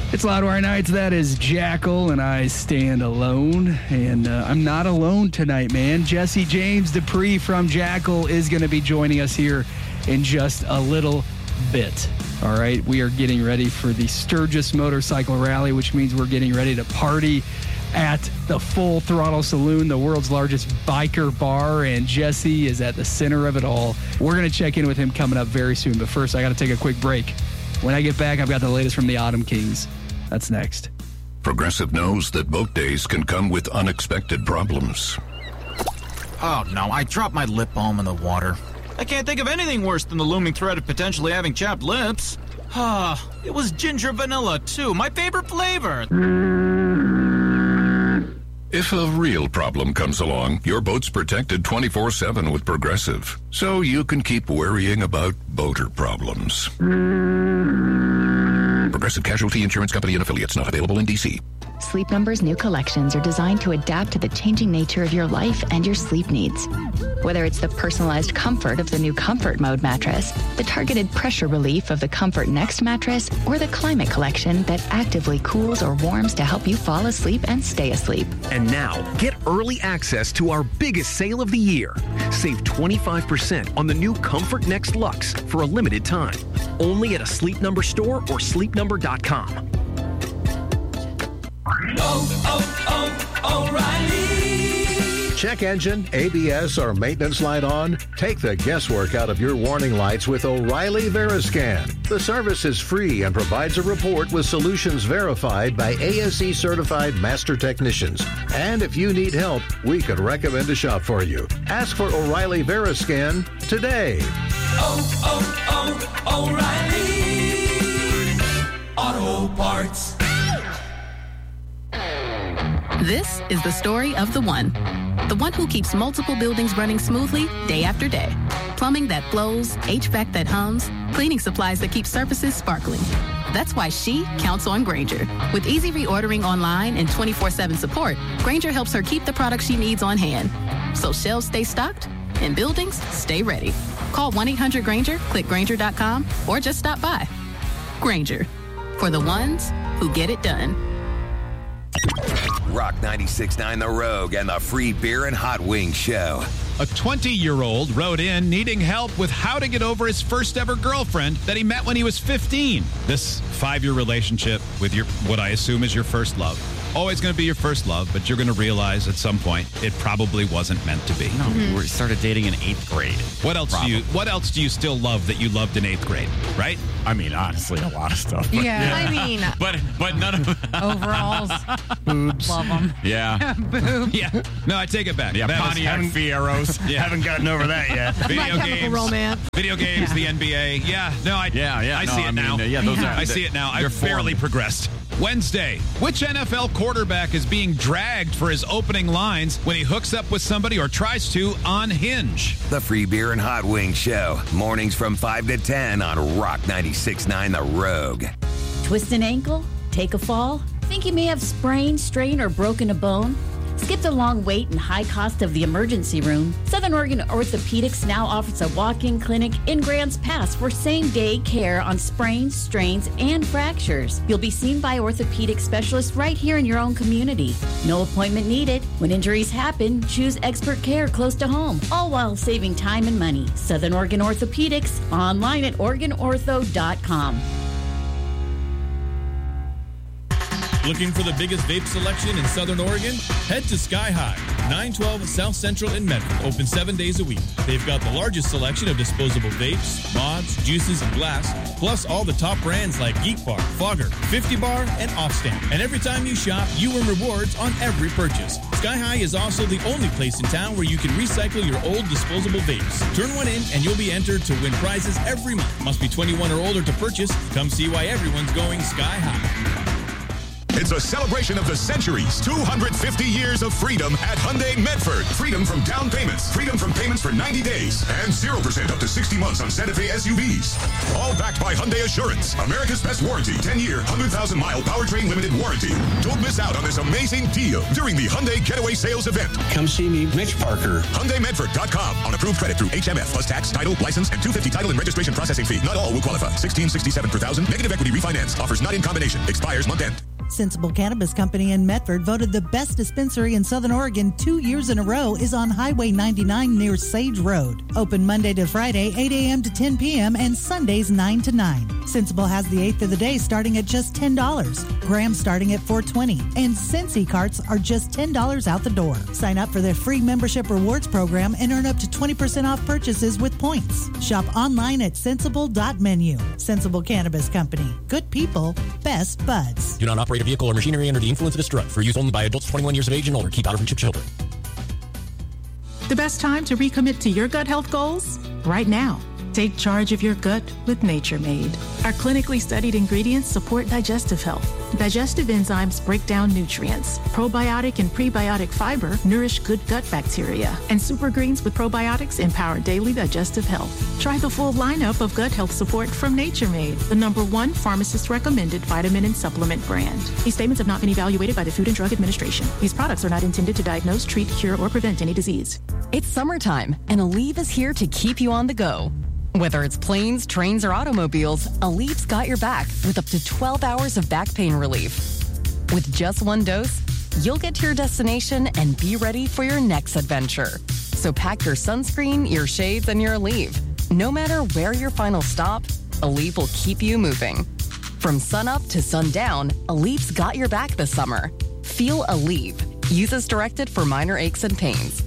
It's Loudwire Nights. That is Jackal, and I stand alone. And I'm not alone tonight, man. Jesse James Dupree from Jackal is going to be joining us here in just a little bit. All right, we are getting ready for the Sturgis Motorcycle Rally, which means we're getting ready to party at the Full Throttle Saloon, the world's largest biker bar, and Jesse is at the center of it all. We're going to check in with him coming up very soon, but first I got to take a quick break. When I get back, I've got the latest from the Autumn Kings. That's next. Progressive knows that boat days can come with unexpected problems. Oh no, I dropped my lip balm in the water. I can't think of anything worse than the looming threat of potentially having chapped lips. It was ginger vanilla too, my favorite flavor. If a real problem comes along, your boat's protected 24/7 with Progressive, so you can keep worrying about boater problems. Progressive Casualty Insurance Company and affiliates, not available in D.C. Sleep Number's new collections are designed to adapt to the changing nature of your life and your sleep needs. Whether it's the personalized comfort of the new Comfort Mode mattress, the targeted pressure relief of the Comfort Next mattress, or the Climate Collection that actively cools or warms to help you fall asleep and stay asleep. And now, get early access to our biggest sale of the year. Save 25% on the new Comfort Next Luxe for a limited time. Only at a Sleep Number store or sleepnumber.com. O'Reilly. Check engine, ABS, or maintenance light on? Take the guesswork out of your warning lights with O'Reilly Veriscan. The service is free and provides a report with solutions verified by ASE certified master technicians. And if you need help, we could recommend a shop for you. Ask for O'Reilly Veriscan today. O'Reilly Auto Parts. This is the story of the one who keeps multiple buildings running smoothly day after day. Plumbing that flows, HVAC that hums, cleaning supplies that keep surfaces sparkling. That's why she counts on Grainger. With easy reordering online and 24/7 support, Grainger helps her keep the products she needs on hand. So shelves stay stocked and buildings stay ready. Call 1-800-GRAINGER, click Grainger.com, or just stop by. Grainger, for the ones who get it done. Rock 96.9 The Rogue and the Free Beer and Hot Wings Show. A 20-year-old wrote in needing help with how to get over his first ever girlfriend that he met when he was 15. This 5-year relationship with what I assume is your first love. Always going to be your first love, but you're going to realize at some point it probably wasn't meant to be. No, we started dating in 8th grade. What else do you still love that you loved in 8th grade, right? I mean, honestly, a lot of stuff. But, I mean. But none of overalls. Boobs. Love them. Yeah. Boobs. Yeah. No, I take it back. Yeah, Pontiac Fieros. Yeah. Haven't gotten over that yet. Video games, the NBA. Yeah. No, I see it now. I see it now. I've barely progressed. Wednesday, which NFL quarterback is being dragged for his opening lines when he hooks up with somebody or tries to on Hinge? The Free Beer and Hot Wings Show. Mornings from 5 to 10 on Rock 96.9 The Rogue. Twist an ankle? Take a fall? Think you may have sprained, strained, or broken a bone? Skip the long wait and high cost of the emergency room. Southern Oregon Orthopedics now offers a walk-in clinic in Grants Pass for same-day care on sprains, strains, and fractures. You'll be seen by orthopedic specialists right here in your own community. No appointment needed. When injuries happen, choose expert care close to home, all while saving time and money. Southern Oregon Orthopedics, online at OregonOrtho.com. Looking for the biggest vape selection in Southern Oregon? Head to Sky High, 912 South Central in Medford, open 7 days a week. They've got the largest selection of disposable vapes, mods, juices, and glass, plus all the top brands like Geek Bar, Fogger, 50 Bar, and Offstamp. And every time you shop, you earn rewards on every purchase. Sky High is also the only place in town where you can recycle your old disposable vapes. Turn one in and you'll be entered to win prizes every month. Must be 21 or older to purchase. Come see why everyone's going Sky High. It's a celebration of the centuries. 250 years of freedom at Hyundai Medford. Freedom from down payments. Freedom from payments for 90 days. And 0% up to 60 months on Santa Fe SUVs. All backed by Hyundai Assurance. America's best warranty. 10-year, 100,000-mile powertrain limited warranty. Don't miss out on this amazing deal during the Hyundai Getaway Sales event. Come see me, Mitch Parker. HyundaiMedford.com. On approved credit through HMF plus tax, title, license, and $250 title and registration processing fee. Not all will qualify. $1,667 per thousand. Negative equity refinance. Offers not in combination. Expires month end. Sensible Cannabis Company in Medford, voted the best dispensary in Southern Oregon 2 years in a row, is on Highway 99 near Sage Road. Open Monday to Friday, 8 a.m. to 10 p.m. and Sundays 9 to 9. Sensible has the eighth of the day starting at just $10. Grams starting at $4.20. And Scentsy carts are just $10 out the door. Sign up for their free membership rewards program and earn up to 20% off purchases with points. Shop online at sensible.menu. Sensible Cannabis Company. Good people, best buds. Do not operate a vehicle or machinery under the influence of this drug. For use only by adults 21 years of age and older. Keep out of reach of children. The best time to recommit to your gut health goals? Right now. Take charge of your gut with Nature Made. Our clinically studied ingredients support digestive health. Digestive enzymes break down nutrients. Probiotic and prebiotic fiber nourish good gut bacteria. And super greens with probiotics empower daily digestive health. Try the full lineup of gut health support from Nature Made, the #1 pharmacist-recommended vitamin and supplement brand. These statements have not been evaluated by the Food and Drug Administration. These products are not intended to diagnose, treat, cure, or prevent any disease. It's summertime, and Aleve is here to keep you on the go. Whether it's planes, trains, or automobiles, Aleve's got your back with up to 12 hours of back pain relief. With just one dose, you'll get to your destination and be ready for your next adventure. So pack your sunscreen, your shades, and your Aleve. No matter where your final stop, Aleve will keep you moving. From sunup to sundown, Aleve's got your back this summer. Feel Aleve. Use as directed for minor aches and pains.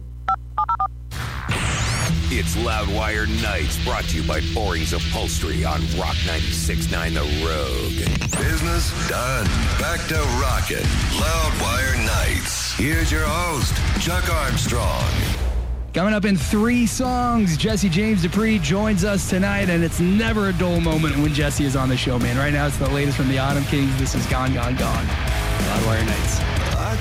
It's Loudwire Nights, brought to you by Boring's Upholstery on Rock 96.9 The Rogue. Business done. Back to rockin'. Loudwire Nights. Here's your host, Chuck Armstrong. Coming up in 3 songs, Jesse James Dupree joins us tonight, and it's never a dull moment when Jesse is on the show, man. Right now, it's the latest from the Autumn Kings. This is Gone, Gone, Gone. Loudwire Nights.